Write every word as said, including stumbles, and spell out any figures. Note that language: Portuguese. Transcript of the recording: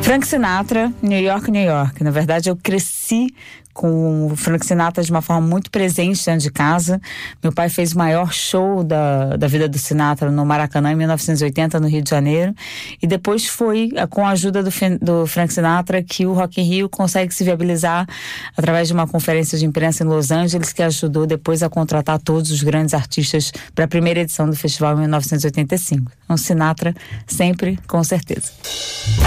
Frank Sinatra, New York, New York. Na verdade, eu cresci com o Frank Sinatra de uma forma muito presente dentro de casa. Meu pai fez o maior show da, da vida do Sinatra no Maracanã, em mil novecentos e oitenta, no Rio de Janeiro. E depois foi com a ajuda do, do Frank Sinatra que o Rock in Rio consegue se viabilizar através de uma conferência de imprensa em Los Angeles, que ajudou depois a contratar todos os grandes artistas para a primeira edição do festival em mil novecentos e oitenta e cinco. Um Sinatra sempre, com certeza.